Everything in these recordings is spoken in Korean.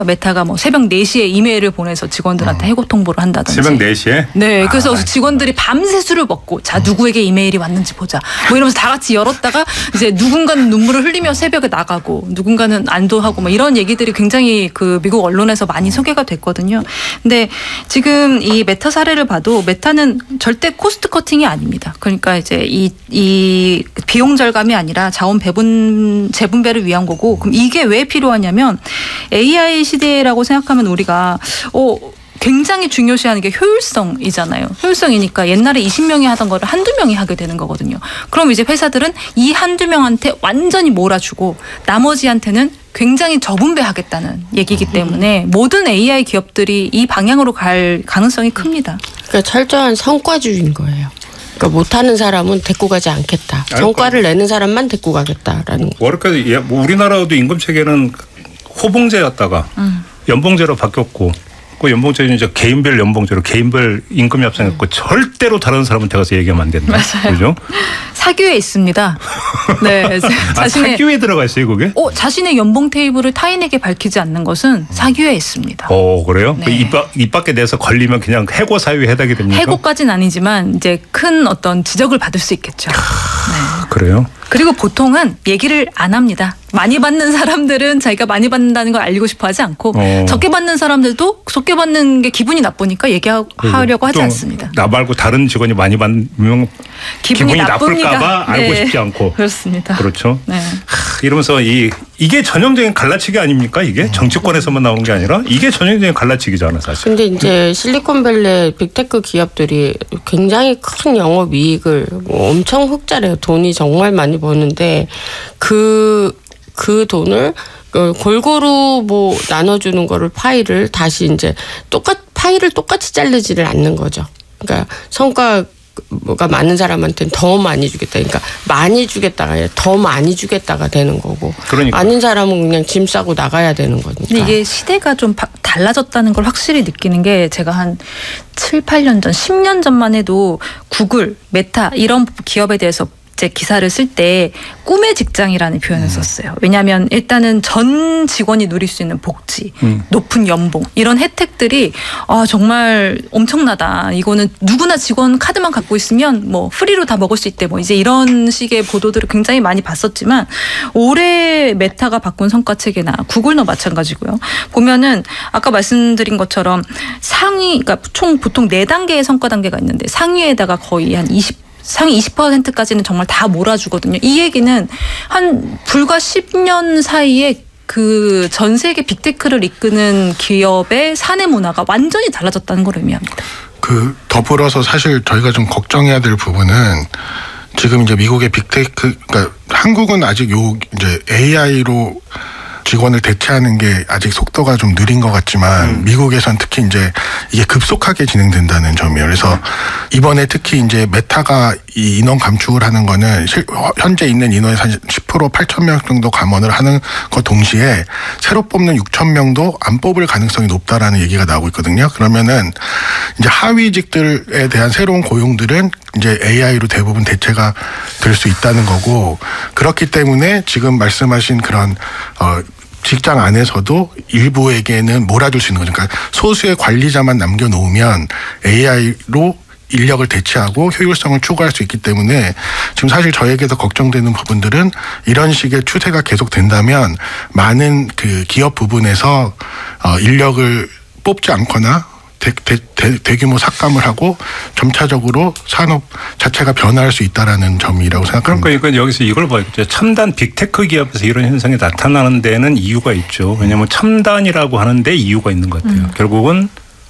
메타가 뭐 새벽 4시에 이메일을 보내서 직원들한테 해고 통보를 한다든지. 새벽 4시에? 네. 그래서 직원들이 밤새 술을 먹고 자 누구에게 이메일이 왔는지 보자. 뭐 이러면서 다 같이 열었다가 이제 누군가는 눈물을 흘리며 새벽에 나가고 누군가는 안도하고 뭐 이런 얘기들이 굉장히 그 미국 언론에서 많이 소개가 됐거든요. 근데 지금 이 메타 사례를 봐도 메타는 절대 코스트 커팅이 아닙니다. 그러니까 이제 이 비용 절감이 아니라 자원 재분배를 위한 거고 그럼 이게 왜 필요하냐면 AI 시대라고 생각하면 우리가 굉장히 중요시하는 게 효율성이잖아요. 효율성이니까 옛날에 20명이 하던 거를 한두 명이 하게 되는 거거든요. 그럼 이제 회사들은 이 한두 명한테 완전히 몰아주고 나머지한테는 굉장히 저분배하겠다는 얘기이기 때문에 모든 AI 기업들이 이 방향으로 갈 가능성이 큽니다. 그러니까 철저한 성과주의인 거예요. 그러니까 못하는 사람은 데리고 가지 않겠다. 성과를 내는 사람만 데리고 가겠다라는 거죠. 어렵게 우리나라도 임금 체계는 호봉제였다가 연봉제로 바뀌었고 그 연봉제는 이제 개인별 연봉제로 개인별 임금 협상했고 절대로 다른 사람한테 가서 얘기하면 안 된다. 맞아요. 그죠? 사규에 있습니다. 네, 자신의 사규에 들어가 있어요, 그게? 자신의 연봉 테이블을 타인에게 밝히지 않는 것은 사규에 있습니다. 그래요? 네. 입 밖에 내서 걸리면 그냥 해고 사유에 해당이 됩니까? 해고까지는 아니지만 이제 큰 어떤 지적을 받을 수 있겠죠. 네. 그래요? 그리고 보통은 얘기를 안 합니다. 많이 받는 사람들은 자기가 많이 받는다는 걸 알리고 싶어 하지 않고 적게 받는 사람들도 적게 받는 게 기분이 나쁘니까 얘기하려고 하지 않습니다. 나 말고 다른 직원이 많이 받으면 기분이 나쁠까 봐 알고 싶지 않고. 그렇습니다. 그렇죠. 네. 이러면서 이게 전형적인 갈라치기 아닙니까? 이게 정치권에서만 나오는 게 아니라 이게 전형적인 갈라치기잖아 사실. 근데 이제 실리콘밸리 빅테크 기업들이 굉장히 큰 영업이익을 엄청 흑자래요. 돈이 정말 많이 버는데 그 돈을 골고루 뭐 나눠주는 거를 파일을 다시 이제 파일을 똑같이 자르지를 않는 거죠. 그러니까 성과가 많은 사람한테는 더 많이 주겠다. 그러니까 많이 주겠다가 아니라 더 많이 주겠다가 되는 거고. 그러니까. 아닌 사람은 그냥 짐 싸고 나가야 되는 거니까. 근데 이게 시대가 좀 달라졌다는 걸 확실히 느끼는 게 제가 한 7, 8년 전, 10년 전만 해도 구글, 메타 이런 기업에 대해서 기사를 쓸 때 꿈의 직장이라는 표현을 썼어요. 왜냐하면 일단은 전 직원이 누릴 수 있는 복지, 높은 연봉 이런 혜택들이 정말 엄청나다. 이거는 누구나 직원 카드만 갖고 있으면 뭐 프리로 다 먹을 수 있대. 뭐 이제 이런 식의 보도들을 굉장히 많이 봤었지만 올해 메타가 바꾼 성과 체계나 구글도 마찬가지고요. 보면은 아까 말씀드린 것처럼 그러니까 총 보통 4단계의 성과 단계가 있는데 상위에다가 거의 한 상위 20%까지는 정말 다 몰아주거든요. 이 얘기는 한 불과 10년 사이에 그 전 세계 빅테크를 이끄는 기업의 사내 문화가 완전히 달라졌다는 걸 의미합니다. 더불어서 사실 저희가 좀 걱정해야 될 부분은 지금 이제 미국의 빅테크, 그러니까 한국은 아직 이제 AI로 직원을 대체하는 게 아직 속도가 좀 느린 것 같지만 미국에선 특히 이제 이게 급속하게 진행된다는 점이에요. 그래서 이번에 특히 이제 메타가 이 인원 감축을 하는 거는 현재 있는 인원의 한 10% 8,000명 정도 감원을 하는 것 동시에 새로 뽑는 6,000명도 안 뽑을 가능성이 높다라는 얘기가 나오고 있거든요. 그러면은 이제 하위직들에 대한 새로운 고용들은 이제 AI로 대부분 대체가 될 수 있다는 거고, 그렇기 때문에 지금 말씀하신 그런 직장 안에서도 일부에게는 몰아줄 수 있는 거죠. 그러니까 소수의 관리자만 남겨놓으면 AI로 인력을 대체하고 효율성을 추구할 수 있기 때문에 지금 사실 저에게도 걱정되는 부분들은 이런 식의 추세가 계속된다면 많은 그 기업 부분에서 인력을 뽑지 않거나 대규모 삭감을 하고 점차적으로 산업 자체가 변화할 수 있다라는 점이라고 생각합니다. 그러니까 여기서 이걸 봐요. 첨단 빅테크 기업에서 이런 현상이 나타나는 데는 이유가 있죠. 왜냐하면 첨단이라고 하는데 이유가 있는 것 같아요. 결국은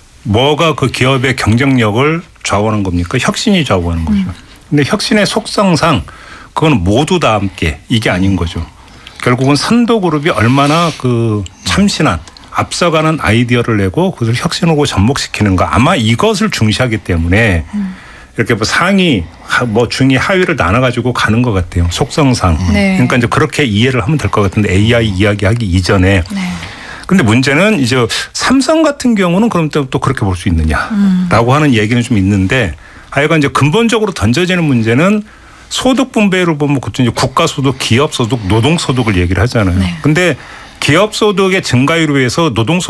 뭐가 그 기업의 경쟁력을 좌우하는 겁니까? 혁신이 좌우하는 거죠. 근데 혁신의 속성상 그건 모두 다 함께 이게 아닌 거죠. 결국은 선도그룹이 얼마나 그 참신한 앞서가는 아이디어를 내고 그것을 혁신하고 접목시키는가, 아마 이것을 중시하기 때문에 이렇게 뭐 상위, 뭐 중위, 하위를 나눠가지고 가는 것 같아요. 속성상. 네. 그러니까 이제 그렇게 이해를 하면 될 것 같은데 AI 이야기하기 이전에. 네. 근데 문제는 이제 삼성 같은 경우는 그럼 또 그렇게 볼 수 있느냐라고 하는 얘기는 좀 있는데, 하여간 이제 근본적으로 던져지는 문제는 소득 분배로 보면 그것도 이제 국가 소득, 기업 소득, 노동 소득을 얘기를 하잖아요. 네. 근데 기업 소득의 증가율에 비해서 노동